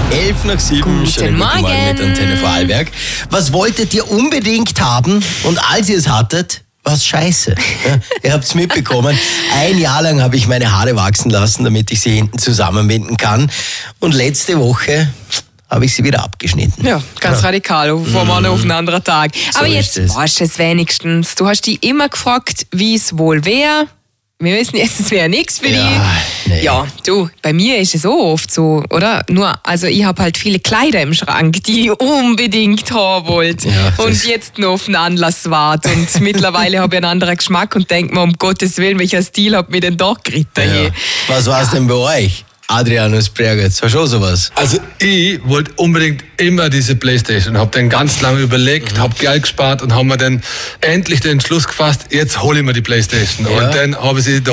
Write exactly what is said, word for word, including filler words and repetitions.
Elf nach sieben, Guten schönen guten Morgen Morgen. mit Antenne Vorarlberg. Was wolltet ihr unbedingt haben und als ihr es hattet, war's scheiße. Ja, ihr habt's mitbekommen. Ein Jahr lang habe ich meine Haare wachsen lassen, damit ich sie hinten zusammenbinden kann. Und letzte Woche habe ich sie wieder abgeschnitten. Ja, ganz radikal, von einem auf einen anderen Tag. Aber ist jetzt es. weißt du es wenigstens. Du hast dich immer gefragt, wie es wohl wäre. Wir wissen jetzt, es wäre nichts für Ja, dich. nee. Ja, du, bei mir ist es so oft so, oder? Nur, also ich habe halt viele Kleider im Schrank, die ich unbedingt haben wollte. Ja, das- und jetzt noch auf einen Anlass warte. Und mittlerweile habe ich einen anderen Geschmack und denke mir, um Gottes Willen, welcher Stil hat mich denn da geritten? Ja. je? Was war's denn bei euch? Adrianus Pregatz, war schon sowas? Also ich wollte unbedingt immer diese Playstation, habe dann ganz lange überlegt, habe Geld gespart und haben mir dann endlich den Entschluss gefasst, jetzt hole ich mir die Playstation. Ja. Und dann habe ich sie